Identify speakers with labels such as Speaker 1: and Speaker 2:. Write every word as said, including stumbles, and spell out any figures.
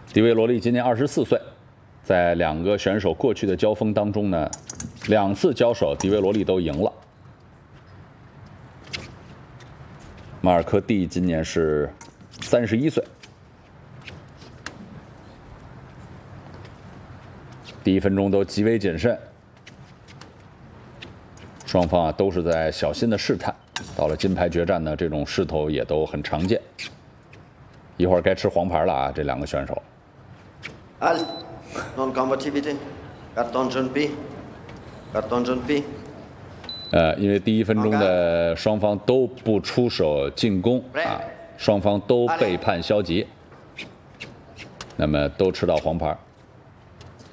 Speaker 1: 迪维罗利今年二十四岁，在两个选手过去的交锋当中呢，两次交手迪维罗利都赢了。马尔科蒂今年是三十一岁，第一分钟都极为谨慎，双方啊都是在小心的试探。到了金牌决战呢，这种势头也都很常见。一会儿该吃黄牌了啊，这两个选手。
Speaker 2: Al, non-combativity, carton jaune P, carton jaune P。
Speaker 1: 呃，因为第一分钟的双方都不出手进攻啊，双方都被判消极，那么都吃到黄牌。